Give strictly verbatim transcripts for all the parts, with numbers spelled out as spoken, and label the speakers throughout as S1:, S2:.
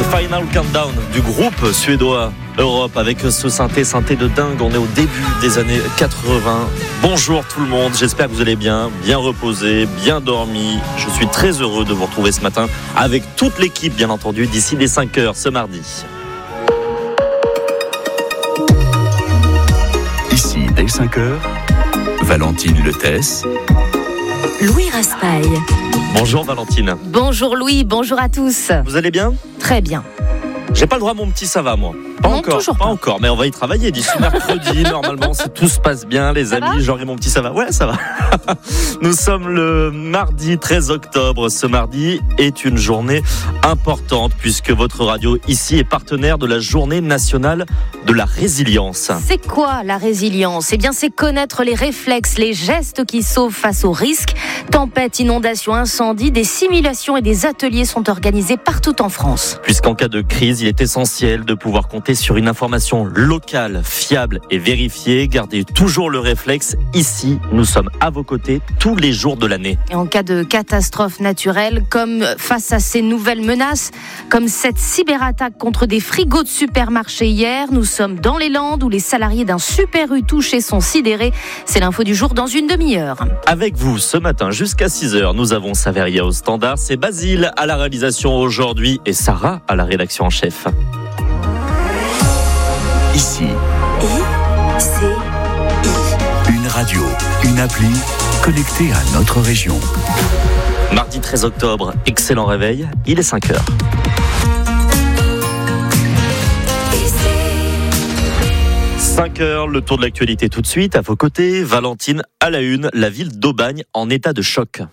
S1: Final Countdown du groupe suédois Europe avec ce synthé, synthé de dingue. On est au début des années quatre-vingts. Bonjour tout le monde, j'espère que vous allez bien, bien reposé, bien dormi. Je suis très heureux de vous retrouver ce matin avec toute l'équipe, bien entendu, d'ici les cinq heures ce mardi.
S2: Ici, dès cinq heures, Valentine Letès,
S3: Louis Raspail.
S1: Bonjour Valentine.
S3: Bonjour Louis, bonjour à tous.
S1: Vous allez bien ?
S3: Très bien.
S1: J'ai pas le droit à mon petit ça va, moi. Pas
S3: non,
S1: encore,
S3: toujours
S1: pas,
S3: pas
S1: encore, mais on va y travailler d'ici mercredi. Normalement, si tout se passe bien, les
S3: ça
S1: amis,
S3: va
S1: j'aurai mon petit ça va. Ouais, ça va. Nous sommes le mardi treize octobre. Ce mardi est une journée importante puisque votre radio ici est partenaire de la Journée nationale de la résilience.
S3: C'est quoi la résilience ? Eh bien, c'est connaître les réflexes, les gestes qui sauvent face aux risques. Tempêtes, inondations, incendies, des simulations et des ateliers sont organisés partout en France.
S1: Puisqu'en cas de crise, il est essentiel de pouvoir compter sur une information locale, fiable et vérifiée. Gardez toujours le réflexe. Ici, nous sommes à vos côtés tous les jours de l'année.
S3: Et en cas de catastrophe naturelle, comme face à ces nouvelles menaces, comme cette cyberattaque contre des frigos de supermarché hier, nous sommes dans les Landes où les salariés d'un Super U touché sont sidérés. C'est l'info du jour dans une demi-heure.
S1: Avec vous, ce matin jusqu'à six heures, nous avons Saveria au standard. C'est Basile à la réalisation aujourd'hui et Sarah à la rédaction en chef.
S2: ici,
S3: I, C, I.
S2: une radio, une appli connectée à notre région.
S1: Mardi treize octobre, excellent réveil, il est cinq heures. cinq heures, le tour de l'actualité tout de suite. À vos côtés, Valentine à la une, la ville d'Aubagne en état de choc.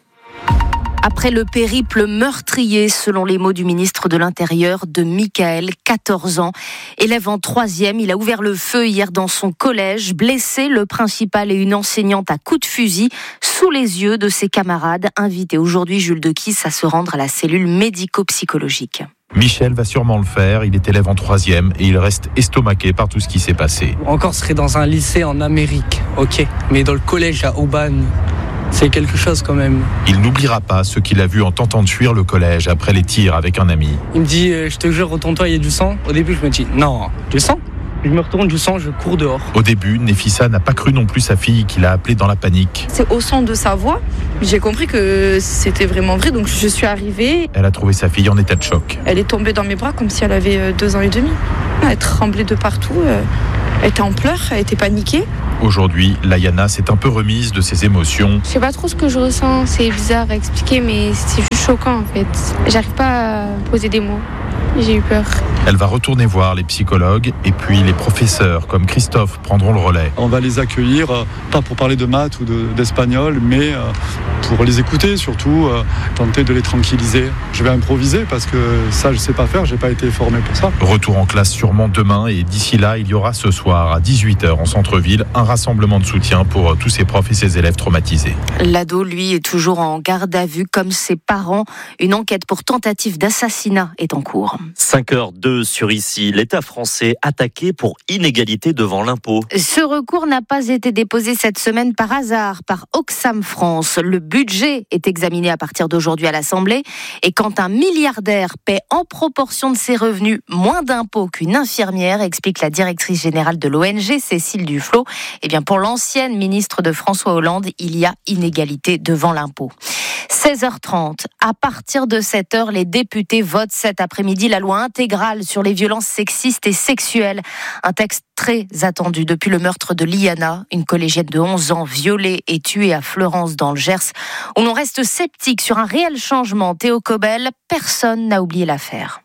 S3: Après le périple meurtrier, selon les mots du ministre de l'Intérieur, de Michael, quatorze ans. Élève en troisième, il a ouvert le feu hier dans son collège, blessé le principal et une enseignante à coups de fusil, sous les yeux de ses camarades. Invité aujourd'hui, Jules Dequisse, à se rendre à la cellule médico-psychologique.
S4: Michel va sûrement le faire, il est élève en troisième et il reste estomaqué par tout ce qui s'est passé.
S5: Encore serait dans un lycée en Amérique, ok, mais dans le collège à Aubagne, c'est quelque chose quand même.
S4: Il n'oubliera pas ce qu'il a vu en tentant de fuir le collège après les tirs avec un ami.
S5: Il me dit, euh, je te jure, retourne-toi, il y a du sang. Au début, je me dis, non, du sang ? Je me retourne, du sang, je cours dehors.
S4: Au début, Nefissa n'a pas cru non plus sa fille qu'il a appelée dans la panique.
S6: C'est au son de sa voix, j'ai compris que c'était vraiment vrai, donc je suis arrivée.
S4: Elle a trouvé sa fille en état de choc.
S6: Elle est tombée dans mes bras comme si elle avait deux ans et demi. Elle tremblait de partout, elle était en pleurs, elle était paniquée.
S4: Aujourd'hui, Layana s'est un peu remise de ses émotions.
S7: Je sais pas trop ce que je ressens, c'est bizarre à expliquer, mais c'est juste choquant en fait. J'arrive pas à poser des mots, j'ai eu peur.
S4: Elle va retourner voir les psychologues et puis les professeurs comme Christophe prendront le relais.
S8: On va les accueillir, euh, pas pour parler de maths ou de, d'espagnol, mais euh, pour les écouter surtout, euh, tenter de les tranquilliser. Je vais improviser parce que ça je sais pas faire, j'ai pas été formé pour ça.
S4: Retour en classe sûrement demain et d'ici là, il y aura ce soir à dix-huit heures en centre-ville un rassemblement de soutien pour tous ses profs et ses élèves traumatisés.
S3: L'ado, lui, est toujours en garde à vue comme ses parents. Une enquête pour tentative d'assassinat est en cours.
S1: cinq heures deux sur ici, l'État français attaqué pour inégalité devant l'impôt.
S3: Ce recours n'a pas été déposé cette semaine par hasard par Oxfam France. Le budget est examiné à partir d'aujourd'hui à l'Assemblée et quand un milliardaire paie en proportion de ses revenus moins d'impôts qu'une infirmière, explique la directrice générale de l'O N G, Cécile Duflot, eh bien pour l'ancienne ministre de François Hollande, il y a inégalité devant l'impôt. seize heures trente. À partir de cette heure, les députés votent cet après-midi la loi intégrale sur les violences sexistes et sexuelles. Un texte très attendu depuis le meurtre de Liana, une collégienne de onze ans violée et tuée à Fleurance dans le Gers, où l'on reste sceptique sur un réel changement. Théo Cobel, personne n'a oublié l'affaire.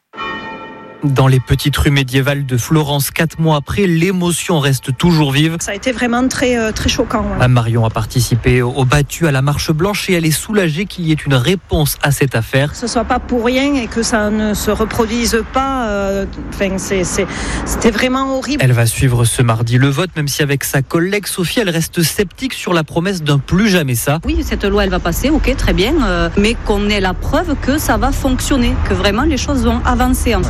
S9: Dans les petites rues médiévales de Florence, quatre mois après, l'émotion reste toujours vive.
S10: Ça a été vraiment très, très choquant. Ouais.
S9: Marion a participé au battu à la Marche Blanche et elle est soulagée qu'il y ait une réponse à cette affaire.
S10: Que ce ne soit pas pour rien et que ça ne se reproduise pas. Euh, enfin, c'est, c'est, c'était vraiment horrible.
S9: Elle va suivre ce mardi le vote, même si avec sa collègue Sophie, elle reste sceptique sur la promesse d'un plus jamais ça.
S11: Oui, cette loi, elle va passer, ok, très bien, euh, mais qu'on ait la preuve que ça va fonctionner, que vraiment les choses vont avancer en fait.
S10: Et que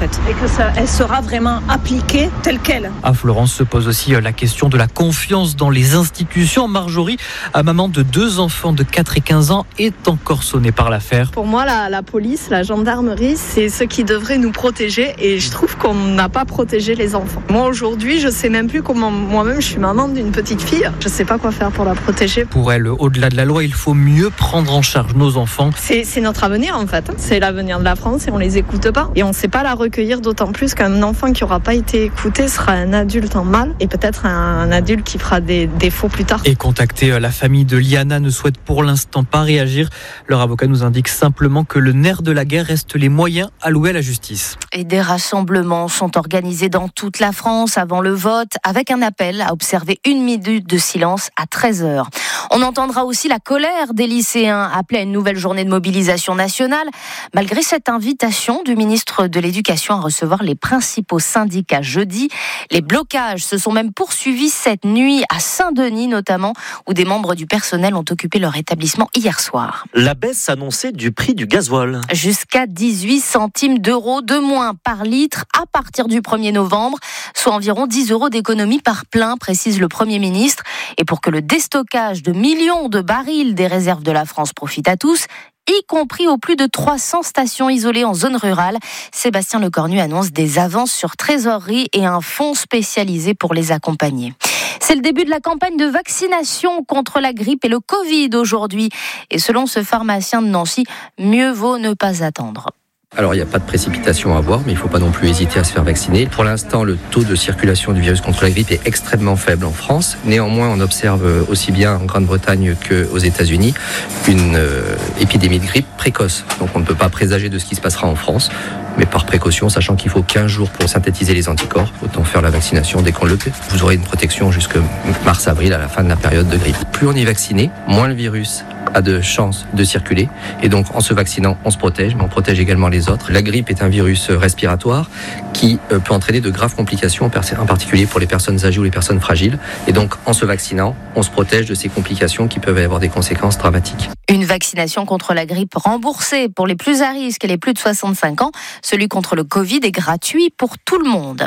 S10: que ça, elle sera vraiment appliquée telle qu'elle.
S9: À Florence se pose aussi la question de la confiance dans les institutions. Marjorie, maman de deux enfants de quatre et quinze ans, est encore sonnée par l'affaire.
S6: Pour moi, la, la police, la gendarmerie, c'est ceux qui devraient nous protéger et je trouve qu'on n'a pas protégé les enfants. Moi, aujourd'hui, je sais même plus comment, moi-même, je suis maman d'une petite fille. Je sais pas quoi faire pour la protéger.
S9: Pour elle, au-delà de la loi, il faut mieux prendre en charge nos enfants.
S6: C'est, c'est notre avenir, en fait. C'est l'avenir de la France et on les écoute pas. Et on ne sait pas la recueillir, d'autant plus qu'un enfant qui aura pas été écouté sera un adulte en mal et peut-être un, un adulte qui fera des défauts plus tard.
S9: Et contacter la famille de Liana ne souhaite pour l'instant pas réagir. Leur avocat nous indique simplement que le nerf de la guerre reste les moyens alloués à la justice.
S3: Et des rassemblements sont organisés dans toute la France avant le vote, avec un appel à observer une minute de silence à treize heures. On entendra aussi la colère des lycéens appelés à une nouvelle journée de mobilisation nationale, malgré cette invitation du ministre de l'Éducation à recevoir les principaux syndicats jeudi. Les blocages se sont même poursuivis cette nuit à Saint-Denis notamment, où des membres du personnel ont occupé leur établissement hier soir.
S1: La baisse annoncée du prix du gasoil.
S3: Jusqu'à dix-huit centimes d'euros de moins par litre à partir du premier novembre, soit environ dix euros d'économie par plein, précise le Premier ministre. Et pour que le déstockage de millions de barils des réserves de la France profite à tous, y compris aux plus de trois cents stations isolées en zone rurale, Sébastien Lecornu annonce des avances sur trésorerie et un fonds spécialisé pour les accompagner. C'est le début de la campagne de vaccination contre la grippe et le Covid aujourd'hui. Et selon ce pharmacien de Nancy, mieux vaut ne pas attendre.
S12: Alors il n'y a pas de précipitation à avoir, mais il ne faut pas non plus hésiter à se faire vacciner. Pour l'instant, le taux de circulation du virus contre la grippe est extrêmement faible en France. Néanmoins, on observe aussi bien en Grande-Bretagne qu'aux États-Unis une euh, épidémie de grippe précoce. Donc on ne peut pas présager de ce qui se passera en France, mais par précaution, sachant qu'il faut quinze jours pour synthétiser les anticorps, autant faire la vaccination dès qu'on le peut. Vous aurez une protection jusque mars-avril, à la fin de la période de grippe. Plus on est vacciné, moins le virus a de chances de circuler. Et donc, en se vaccinant, on se protège, mais on protège également les autres. La grippe est un virus respiratoire qui peut entraîner de graves complications, en particulier pour les personnes âgées ou les personnes fragiles. Et donc, en se vaccinant, on se protège de ces complications qui peuvent avoir des conséquences dramatiques.
S3: Une vaccination contre la grippe remboursée pour les plus à risque et les plus de soixante-cinq ans. Celui contre le Covid est gratuit pour tout le monde.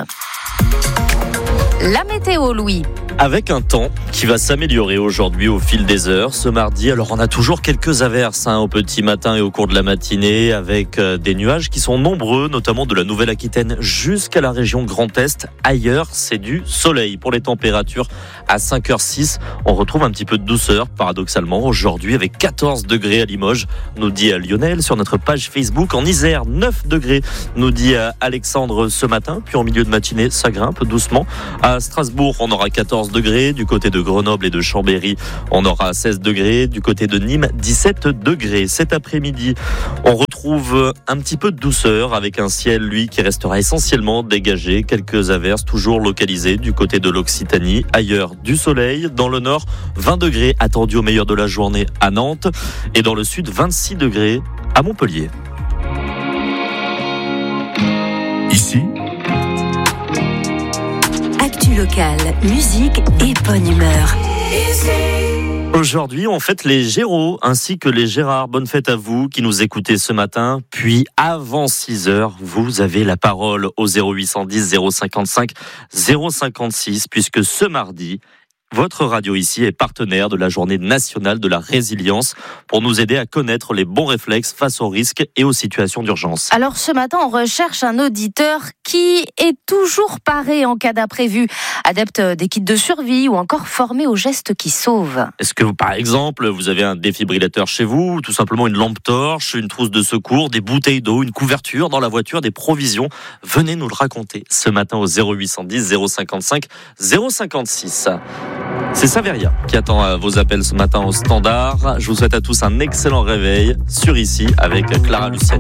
S3: La météo, Louis.
S1: Avec un temps qui va s'améliorer aujourd'hui au fil des heures. Ce mardi, alors on a toujours quelques averses hein, au petit matin et au cours de la matinée, avec euh, des nuages qui sont nombreux, notamment de la Nouvelle-Aquitaine jusqu'à la région Grand Est. Ailleurs, c'est du soleil. Pour les températures, à cinq heures six, on retrouve un petit peu de douceur, paradoxalement, aujourd'hui, avec quatorze degrés à Limoges, nous dit Lionel sur notre page Facebook. En Isère, neuf degrés, nous dit Alexandre ce matin. Puis en milieu de matinée, ça grimpe doucement. À Strasbourg, on aura quatorze degrés. Du côté de Grenoble et de Chambéry, on aura seize degrés. Du côté de Nîmes, dix-sept degrés. Cet après-midi, on retrouve un petit peu de douceur avec un ciel, lui, qui restera essentiellement dégagé. Quelques averses toujours localisées du côté de l'Occitanie. Ailleurs, du soleil. Dans le nord, vingt degrés attendus au meilleur de la journée à Nantes. Et dans le sud, vingt-six degrés à Montpellier.
S2: Ici,
S13: actu locale, musique et bonne humeur.
S1: Aujourd'hui, on fête les Géraud ainsi que les Gérard. Bonne fête à vous qui nous écoutez ce matin. Puis, avant six heures, vous avez la parole au zéro huit cent dix zéro cinquante-cinq zéro cinquante-six, puisque ce mardi, votre radio ici est partenaire de la journée nationale de la résilience pour nous aider à connaître les bons réflexes face aux risques et aux situations d'urgence.
S3: Alors ce matin, on recherche un auditeur qui est toujours paré en cas d'imprévu, adepte des kits de survie ou encore formé aux gestes qui sauvent.
S1: Est-ce que, par exemple, vous avez un défibrillateur chez vous, ou tout simplement une lampe torche, une trousse de secours, des bouteilles d'eau, une couverture dans la voiture, des provisions? Venez nous le raconter ce matin au zéro huit cent dix zéro cinquante-cinq zéro cinquante-six. C'est Saveria qui attend vos appels ce matin au standard. Je vous souhaite à tous un excellent réveil sur Ici avec Clara Luciani.